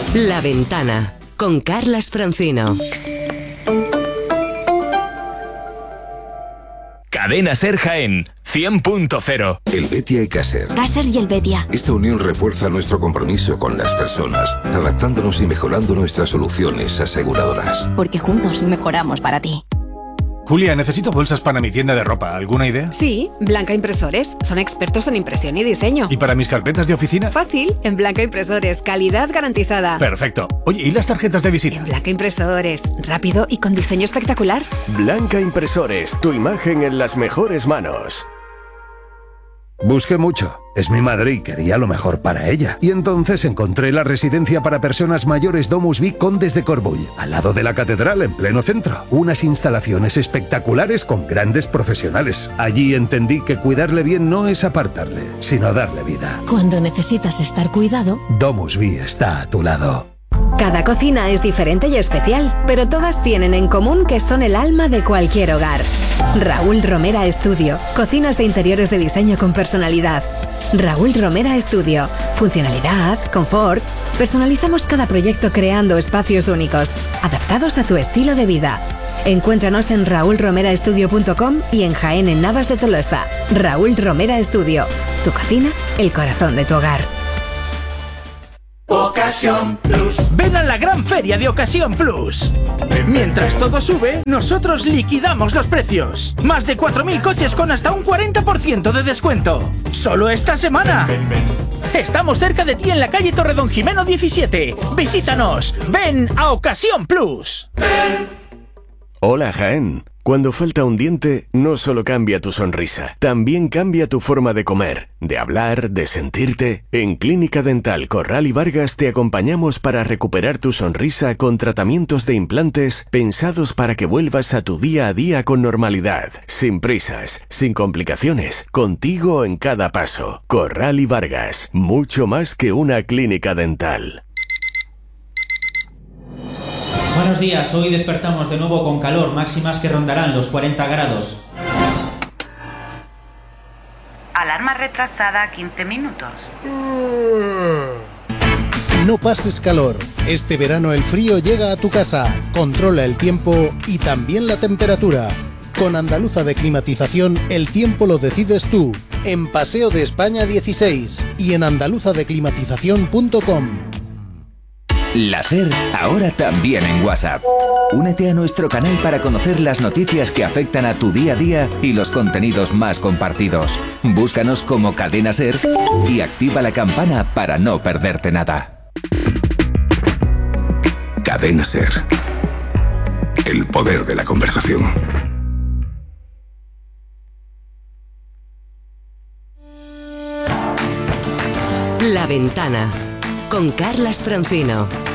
La Ventana, con Carlas Francino. Cadena Ser Jaén, 100.0. El Betia y Caser. Caser y el Betia. Esta unión refuerza nuestro compromiso con las personas, adaptándonos y mejorando nuestras soluciones aseguradoras. Porque juntos mejoramos para ti. Julia, necesito bolsas para mi tienda de ropa. ¿Alguna idea? Sí, Blanca Impresores. Son expertos en impresión y diseño. ¿Y para mis carpetas de oficina? Fácil, en Blanca Impresores. Calidad garantizada. Perfecto. Oye, ¿y las tarjetas de visita? En Blanca Impresores. Rápido y con diseño espectacular. Blanca Impresores. Tu imagen en las mejores manos. Busqué mucho. Es mi madre y quería lo mejor para ella. Y entonces encontré la residencia para personas mayores Domus Vi Condes de Corbull, al lado de la catedral, en pleno centro. Unas instalaciones espectaculares con grandes profesionales. Allí entendí que cuidarle bien no es apartarle, sino darle vida. Cuando necesitas estar cuidado, Domus Vi está a tu lado. Cada cocina es diferente y especial, pero todas tienen en común que son el alma de cualquier hogar. Raúl Romera Studio, cocinas de interiores de diseño con personalidad. Raúl Romera Studio, funcionalidad, confort. Personalizamos cada proyecto creando espacios únicos, adaptados a tu estilo de vida. Encuéntranos en raulromeraestudio.com y en Jaén, en Navas de Tolosa. Raúl Romera Studio, tu cocina, el corazón de tu hogar. Ocasión Plus. Ven a la gran feria de Ocasión Plus. Mientras todo sube, nosotros liquidamos los precios. Más de 4.000 coches con hasta un 40% de descuento. Solo esta semana. Estamos cerca de ti en la calle Torredón Jimeno 17. Visítanos. Ven a Ocasión Plus. Hola, Jaén. Cuando falta un diente, no solo cambia tu sonrisa, también cambia tu forma de comer, de hablar, de sentirte. En Clínica Dental Corral y Vargas te acompañamos para recuperar tu sonrisa con tratamientos de implantes pensados para que vuelvas a tu día a día con normalidad, sin prisas, sin complicaciones, contigo en cada paso. Corral y Vargas, mucho más que una clínica dental. Buenos días, hoy despertamos de nuevo con calor, máximas que rondarán los 40 grados. Alarma retrasada 15 minutos. No pases calor. Este verano el frío llega a tu casa. Controla el tiempo y también la temperatura. Con Andaluza de Climatización el tiempo lo decides tú. En Paseo de España 16 y en andaluzadeclimatización.com. La SER, ahora también en WhatsApp. Únete a nuestro canal para conocer las noticias que afectan a tu día a día y los contenidos más compartidos. Búscanos como Cadena SER y activa la campana para no perderte nada. Cadena SER. El poder de la conversación. La Ventana, con Carlas Francino.